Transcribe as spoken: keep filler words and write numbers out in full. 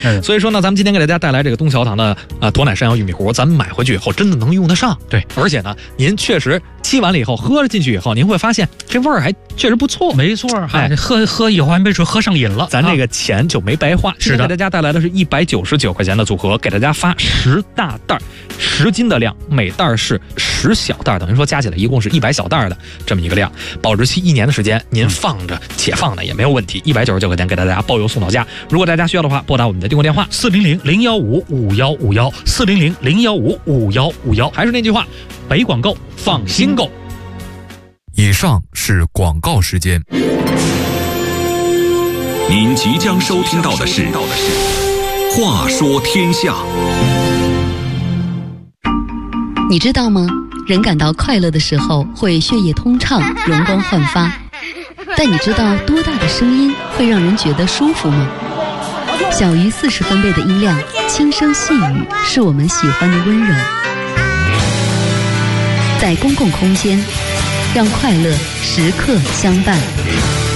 嗯，所以说呢，咱们今天给大家带来这个东桥堂的啊、呃、沱奶山药玉米糊，咱们买回去以后真的能用得上。 对， 而且呢，您确实沏完了以后喝了进去以后，您会发现这味儿还确实不错。 没错，哎，喝喝以后还没准喝上瘾了， 咱这个钱就没白花。 是的， 给大家带来的是一百九十九块钱的组合，给大家发十大袋，十斤的量，每袋是十小袋，等于说加起来一共是一百小袋的这么一个量，保质期一年的时间，您放着且放呢也没有问题。一百九十九块钱给大家包邮送到家。如果大家需要的话，拨打我们的订购电话四零零零幺五五幺五幺四零零零幺五五幺五幺。 还是那句话，北广购放心购。 以上是广告时间。 您即将收听到的是《话说天下》。 你知道吗？人感到快乐的时候会血液通畅，容光焕发。但你知道多大的声音会让人觉得舒服吗？小于四十分贝的音量，轻声细语，是我们喜欢的温柔。在公共空间，让快乐时刻相伴。